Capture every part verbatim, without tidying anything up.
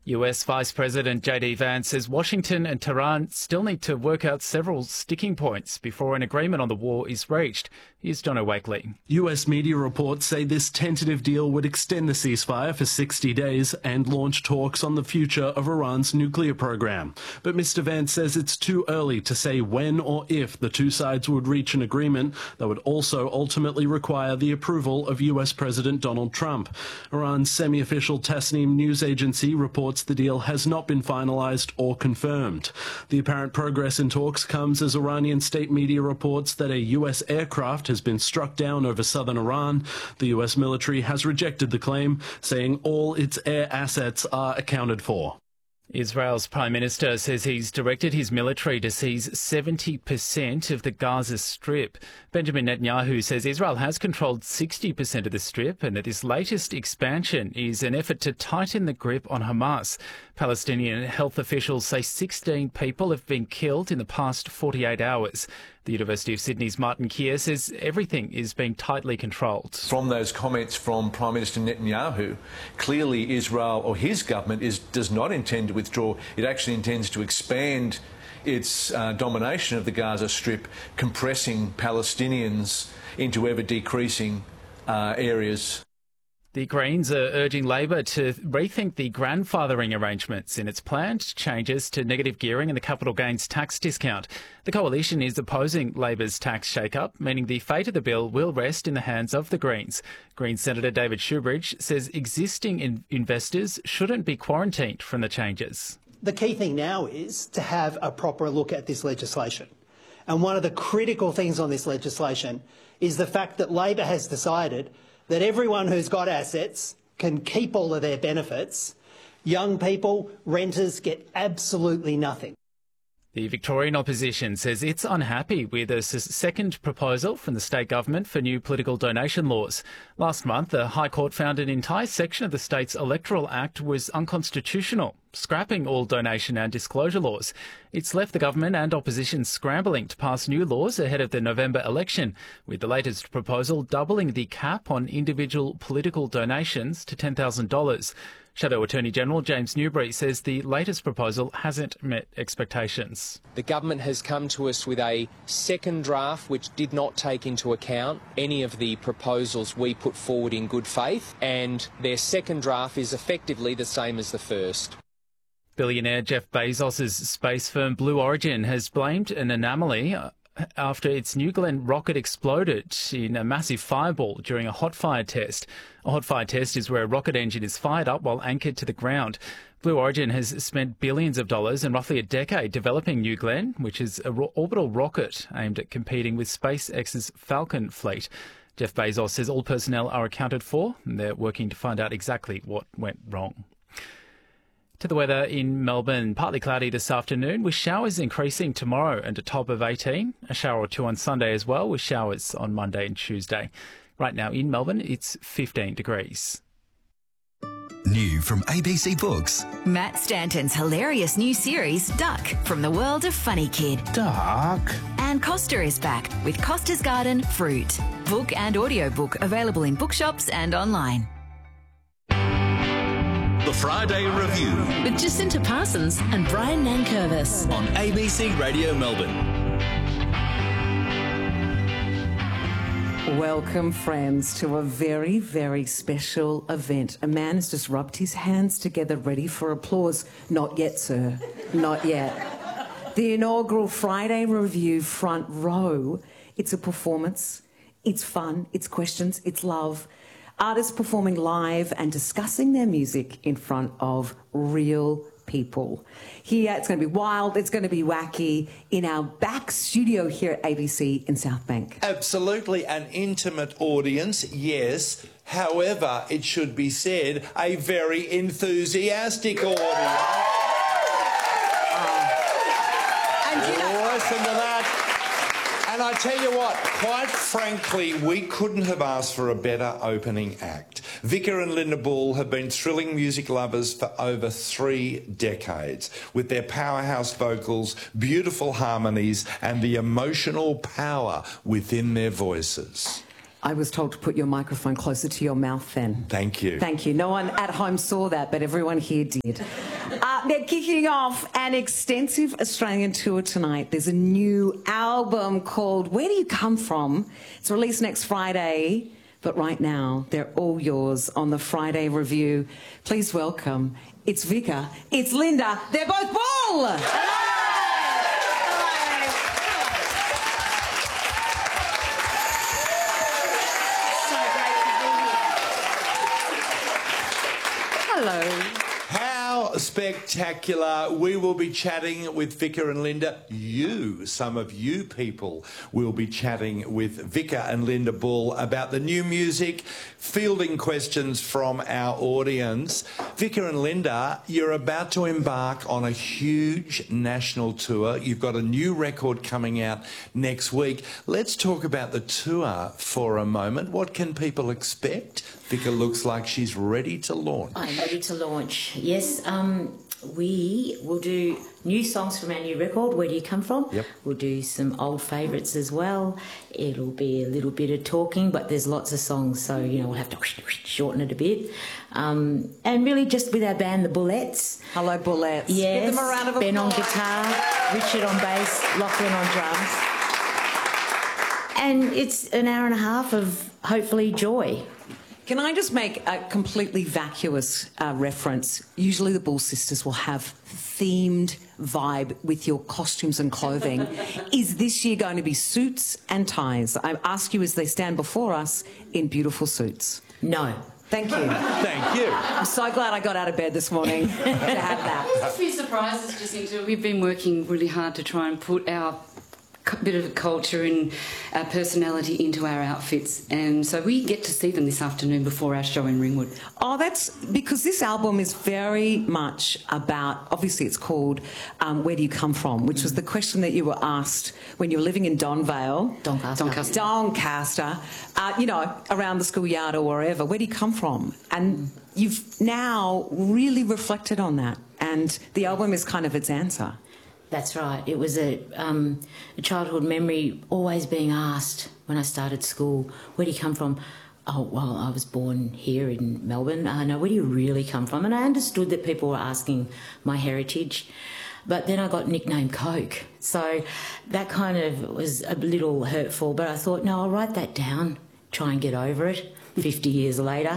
U S Vice President J D Vance says Washington and Tehran still need to work out several sticking points before an agreement on the war is reached. Here's John O'Wakely. U S media reports say this tentative deal would extend the ceasefire for sixty days and launch talks on the future of Iran's nuclear program. But Mister Vance says it's too early to say when or if the two sides would reach an agreement that would also ultimately require the approval of U S President Donald Trump. Iran's semi-official Tasnim news agency reports the deal has not been finalised or confirmed. The apparent progress in talks comes as Iranian state media reports that a U S aircraft has been struck down over southern Iran. The U S military has rejected the claim, saying all its air assets are accounted for. Israel's Prime Minister says he's directed his military to seize seventy percent of the Gaza Strip. Benjamin Netanyahu says Israel has controlled sixty percent of the Strip and that this latest expansion is an effort to tighten the grip on Hamas. Palestinian health officials say sixteen people have been killed in the past forty-eight hours. The University of Sydney's Martin Keir says everything is being tightly controlled. From those comments from Prime Minister Netanyahu, clearly Israel or his government is, does not intend to withdraw. It actually intends to expand its uh, domination of the Gaza Strip, compressing Palestinians into ever-decreasing uh, areas. The Greens are urging Labor to rethink the grandfathering arrangements in its planned changes to negative gearing and the capital gains tax discount. The coalition is opposing Labor's tax shake-up, meaning the fate of the bill will rest in the hands of the Greens. Greens Senator David Shoebridge says existing in- investors shouldn't be quarantined from the changes. The key thing now is to have a proper look at this legislation. And one of the critical things on this legislation is the fact that Labor has decided that everyone who's got assets can keep all of their benefits. Young people, renters get absolutely nothing. The Victorian opposition says it's unhappy with a second proposal from the state government for new political donation laws. Last month, the High Court found an entire section of the state's Electoral Act was unconstitutional, scrapping all donation and disclosure laws. It's left the government and opposition scrambling to pass new laws ahead of the November election, with the latest proposal doubling the cap on individual political donations to ten thousand dollars. Shadow Attorney General James Newbury says the latest proposal hasn't met expectations. The government has come to us with a second draft which did not take into account any of the proposals we put forward in good faith, and their second draft is effectively the same as the first. Billionaire Jeff Bezos' space firm Blue Origin has blamed an anomaly after its New Glenn rocket exploded in a massive fireball during a hot fire test. A hot fire test is where a rocket engine is fired up while anchored to the ground. Blue Origin has spent billions of dollars and roughly a decade developing New Glenn, which is an ro- orbital rocket aimed at competing with SpaceX's Falcon fleet. Jeff Bezos says all personnel are accounted for and they're working to find out exactly what went wrong. To the weather in Melbourne, partly cloudy this afternoon with showers increasing tomorrow and a top of eighteen. A shower or two on Sunday as well with showers on Monday and Tuesday. Right now in Melbourne, it's fifteen degrees. New from A B C Books. Matt Stanton's hilarious new series, Duck, from the world of Funny Kid. Duck. And Costa is back with Costa's Garden Fruit. Book and audiobook available in bookshops and online. The Friday Review with Jacinta Parsons and Brian Nankervis on A B C Radio Melbourne. Welcome, friends, to a very, very special event. A man has just rubbed his hands together, ready for applause. Not yet, sir. Not yet. The inaugural Friday Review Front Row. It's a performance. It's fun. It's questions. It's love. Artists performing live and discussing their music in front of real people. Here, it's going to be wild, it's going to be wacky in our back studio here at A B C in South Bank. Absolutely, an intimate audience, yes. However, it should be said, a very enthusiastic audience. Uh, and you know, listen to that. And I tell you what, quite frankly, we couldn't have asked for a better opening act. Vicar and Linda Bull have been thrilling music lovers for over three decades, with their powerhouse vocals, beautiful harmonies, and the emotional power within their voices. I was told to put your microphone closer to your mouth then. Thank you. Thank you. No one at home saw that, but everyone here did. Uh, they're kicking off an extensive Australian tour tonight. There's a new album called Where Do You Come From? It's released next Friday, but right now they're all yours on the Friday Review. Please welcome, it's Vika, it's Linda, they're both Bull! Hello. How spectacular. We will be chatting with Vika and Linda. You, some of you people, will be chatting with Vika and Linda Bull about the new music, fielding questions from our audience. Vika and Linda, you're about to embark on a huge national tour. You've got a new record coming out next week. Let's talk about the tour for a moment. What can people expect? Vika looks like she's ready to launch. I'm ready to launch, yes. Um, we will do new songs from our new record, Where Do You Come From? Yep. We'll do some old favourites as well. It'll be a little bit of talking, but there's lots of songs, so, you know, we'll have to shorten it a bit. Um, and really just with our band, the Bullettes. Hello, Bullettes. Yes. Give them a round of applause. Ben on guitar, Richard on bass, Lachlan on drums. And it's an hour and a half of, hopefully, joy. Can I just make a completely vacuous uh, reference? Usually the Bull Sisters will have themed vibe with your costumes and clothing. Is this year going to be suits and ties? I ask you as they stand before us in beautiful suits. No. Thank you. Thank you. I'm so glad I got out of bed this morning to have that. There's a few surprises just into it. We've been working really hard to try and put our bit of culture and our personality into our outfits, and so we get to see them this afternoon before our show in Ringwood. Oh, that's because this album is very much about, obviously it's called um, Where Do You Come From, which was the question that you were asked when you were living in Donvale. Doncaster. Doncaster. Doncaster, uh, you know, around the schoolyard or wherever. Where do you come from? And you've now really reflected on that, and the album is kind of its answer. That's right. It was a, um, a childhood memory, always being asked when I started school, where do you come from? Oh, well, I was born here in Melbourne. Uh, no, where do you really come from? And I understood that people were asking my heritage. But then I got nicknamed Coke. So that kind of was a little hurtful. But I thought, no, I'll write that down, try and get over it fifty years later.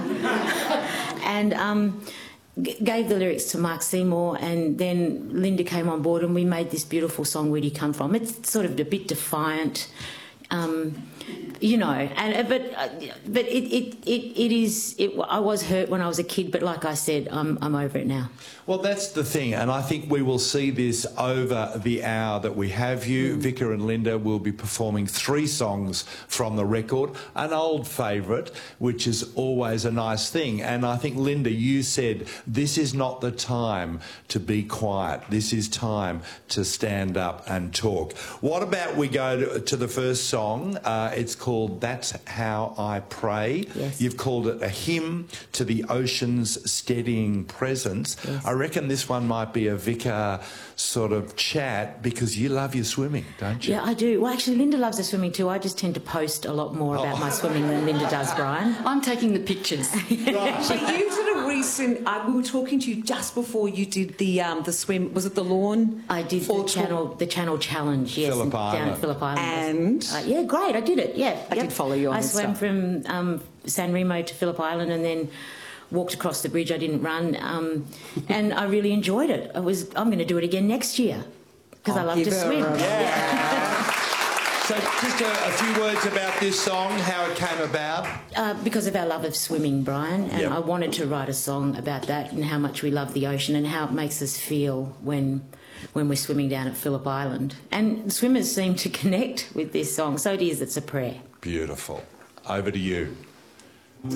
and... Um, gave the lyrics to Mark Seymour, and then Linda came on board and we made this beautiful song, Where Do You Come From? It's sort of a bit defiant, um, you know, and but uh, but it, it, it, it is, it, I was hurt when I was a kid, but like I said, I'm, I'm over it now. Well, that's the thing, and I think we will see this over the hour that we have you. Mm. Vika and Linda will be performing three songs from the record, an old favourite, which is always a nice thing. And I think, Linda, you said this is not the time to be quiet. This is time to stand up and talk. What about we go to, to the first song? Uh, it's called That's How I Pray. Yes. You've called it a hymn to the ocean's steadying presence. Yes. I reckon this one might be a Vika sort of chat because you love your swimming, don't you? Yeah, I do. Well, actually, Linda loves her swimming too. I just tend to post a lot more about oh. my swimming than Linda does, Brian. I'm taking the pictures. Right. So you did a recent... Uh, we were talking to you just before you did the um, the swim. Was it the lawn? I did the channel, the channel challenge, yes. Phillip Down Island. at Phillip Island. And? Uh, yeah, great. I did it, yeah. I yep. did follow you on I swam stuff. from um, San Remo to Phillip Island and then walked across the bridge. I didn't run, um, and I really enjoyed it. I was. I'm going to do it again next year because I love to swim. Yeah. yeah. So just a, a few words about this song, how it came about. Uh, because of our love of swimming, Brian, and yep. I wanted to write a song about that and how much we love the ocean and how it makes us feel when when we're swimming down at Phillip Island. And swimmers seem to connect with this song, so it is. It's a prayer. Beautiful. Over to you.